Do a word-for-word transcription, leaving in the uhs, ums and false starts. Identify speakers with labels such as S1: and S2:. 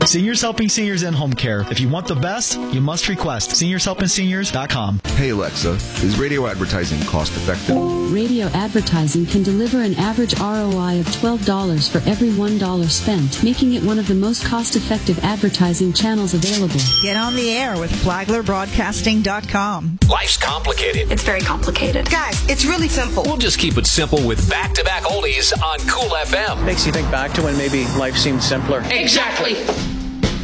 S1: Seniors Helping Seniors in Home Care. If you want the best, you must request seniors helping seniors dot com.
S2: Hey Alexa, is radio advertising cost effective?
S3: Radio advertising can deliver an average R O I of twelve dollars for every one dollar spent, making it one of the most cost-effective advertising channels available.
S4: Get on the air with Flagler Broadcasting dot com.
S5: Life's complicated.
S6: It's very complicated.
S7: Guys, it's really simple.
S5: We'll just keep it simple with back-to-back oldies on Cool F M.
S8: Makes you think back to when maybe life seemed simpler.
S6: Exactly.